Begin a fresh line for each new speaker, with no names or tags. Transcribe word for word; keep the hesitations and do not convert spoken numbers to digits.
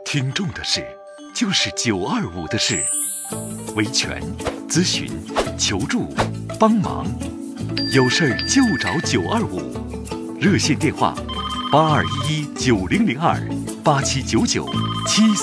听众的事，就是九二五的事。维权、咨询、求助、帮忙，有事儿就找九二五。热线电话：八二一一九零零二八七九九七。